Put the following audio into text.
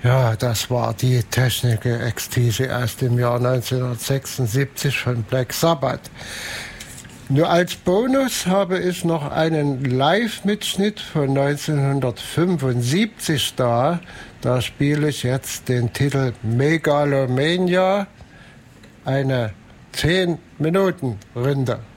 Ja, das war die Techniker Ecstasy aus dem Jahr 1976 von Black Sabbath. Nur als Bonus habe ich noch einen Live-Mitschnitt von 1975 da. Da spiele ich jetzt den Titel Megalomania, eine 10-Minuten-Runde.